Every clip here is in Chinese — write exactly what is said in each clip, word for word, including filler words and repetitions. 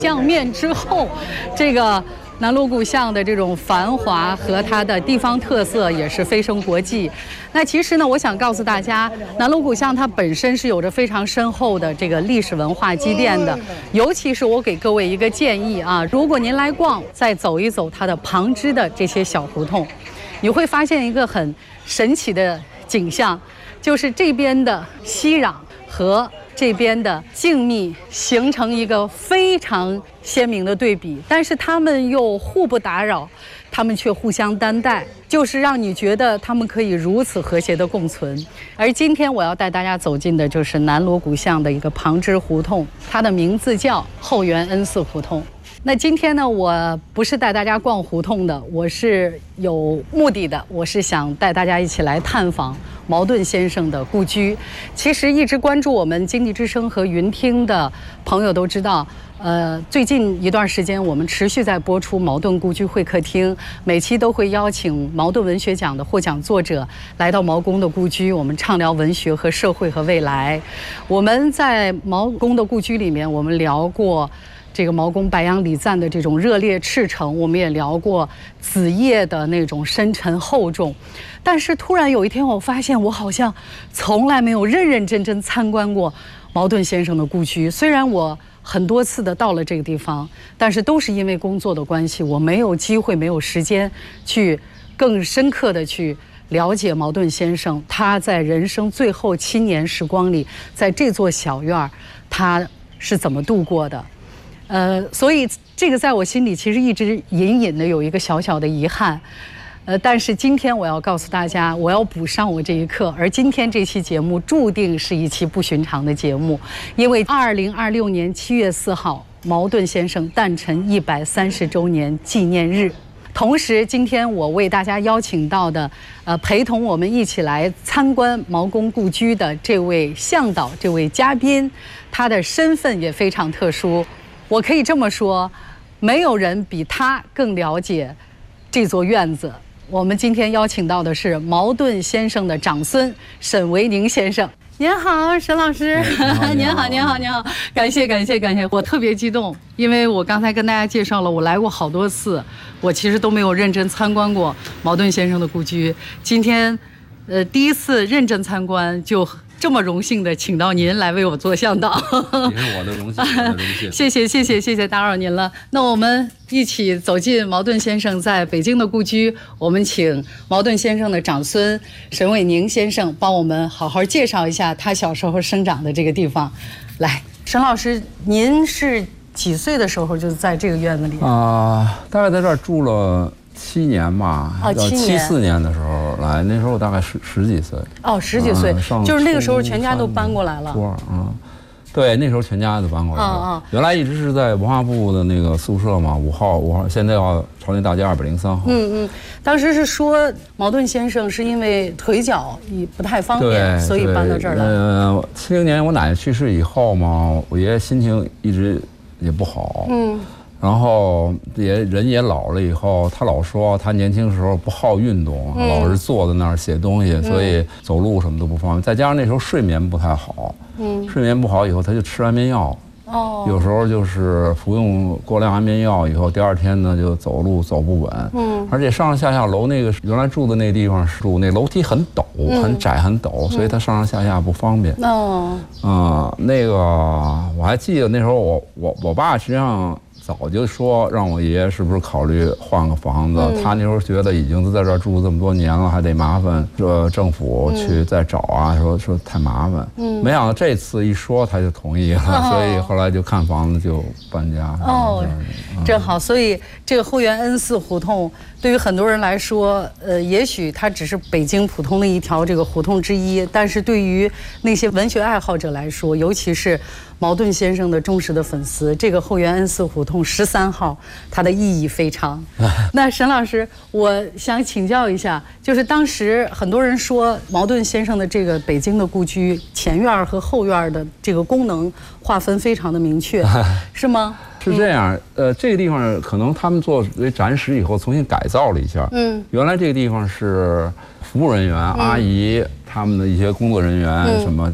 相面之后，这个南锣鼓巷的这种繁华和它的地方特色也是飞升国际。那其实呢，我想告诉大家，南锣鼓巷它本身是有着非常深厚的这个历史文化积淀的。尤其是我给各位一个建议啊，如果您来逛，再走一走它的旁支的这些小胡同，你会发现一个很神奇的景象，就是这边的熙攘和这边的静谧形成一个非常鲜明的对比，但是他们又互不打扰，他们却互相担待，就是让你觉得他们可以如此和谐的共存。而今天我要带大家走进的就是南锣鼓巷的一个旁支胡同，它的名字叫后园恩寺胡同。那今天呢，我不是带大家逛胡同的，我是有目的的，我是想带大家一起来探访茅盾先生的故居。其实一直关注我们经济之声和云听的朋友都知道，呃，最近一段时间我们持续在播出茅盾故居会客厅，每期都会邀请茅盾文学奖的获奖作者来到茅工的故居，我们畅聊文学和社会和未来。我们在茅工的故居里面，我们聊过这个茅工白杨礼赞的这种热烈赤诚，我们也聊过子夜的那种深沉厚重。但是突然有一天，我发现我好像从来没有认认真真参观过茅盾先生的故居。虽然我很多次的到了这个地方，但是都是因为工作的关系，我没有机会，没有时间去更深刻的去了解茅盾先生他在人生最后七年时光里，在这座小院他是怎么度过的。呃，所以这个在我心里其实一直隐隐的有一个小小的遗憾，呃，但是今天我要告诉大家，我要补上我这一课。而今天这期节目注定是一期不寻常的节目，因为二零二六年七月四号，茅盾先生诞辰一百三十周年纪念日。同时，今天我为大家邀请到的，呃，陪同我们一起来参观茅工故居的这位向导，这位嘉宾，他的身份也非常特殊。我可以这么说，没有人比他更了解这座院子。我们今天邀请到的是茅盾先生的长孙沈维宁先生。您好，沈老师。您好，您好，您好，感谢，感谢，感谢。我特别激动，因为我刚才跟大家介绍了，我来过好多次，我其实都没有认真参观过茅盾先生的故居。今天，呃，第一次认真参观就这么荣幸的请到您来为我做向导， 也是我的荣幸，我的荣幸。 谢谢谢谢谢谢打扰您了。那我们一起走进茅盾先生在北京的故居，我们请茅盾先生的长孙沈伟宁先生帮我们好好介绍一下他小时候生长的这个地方。来，沈老师，您是几岁的时候就在这个院子里啊、 呃？大概在这儿住了七年吧， 哦，七年， 七四年的时候来，那时候我大概十十几岁。 哦，十几岁， 嗯、 就是那个时候全家都搬过来了。 初二啊，对，那时候全家都搬过来了。 哦哦， 原来一直是在文化部的那个宿舍嘛，五号五号，现在叫朝天大街二百零三号。 嗯嗯，当时是说茅盾先生是因为腿脚也不太方便，所以搬到这儿来。 呃，七零年我奶奶去世以后嘛，我爷爷心情一直也不好。嗯。然后也人也老了以后，他老说他年轻时候不好运动，嗯、老是坐在那儿写东西，所以走路什么都不方便。再加上那时候睡眠不太好，嗯，睡眠不好以后，他就吃安眠药。哦，有时候就是服用过量安眠药以后，第二天呢就走路走不稳。嗯，而且上上下下楼那个原来住的那个地方是住那楼梯很陡、嗯、很窄很陡，所以他上上下下不方便。哦，啊、呃，那个我还记得那时候我我我爸实际上早就说让我爷爷是不是考虑换个房子、嗯、他那时候觉得已经在这儿住这么多年了，还得麻烦说政府去再找啊、嗯、说说太麻烦。嗯，没想到这次一说他就同意了、哦、所以后来就看房子就搬家。 哦、嗯、正好。所以这个后园恩寺胡同对于很多人来说，呃，也许它只是北京普通的一条这个胡同之一，但是对于那些文学爱好者来说，尤其是茅盾先生的忠实的粉丝，这个后园恩寺胡同十三号，它的意义非常。那沈老师，我想请教一下，就是当时很多人说茅盾先生的这个北京的故居前院和后院的这个功能划分非常的明确，是吗？ 是这样，呃，这个地方可能他们作为展史以后重新改造了一下。嗯，原来这个地方是服务人员、嗯、阿姨他们的一些工作人员、嗯、什么。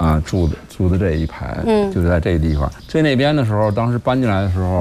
啊住的住的这一排，嗯，就在这个地方。最那边的时候，当时搬进来的时候。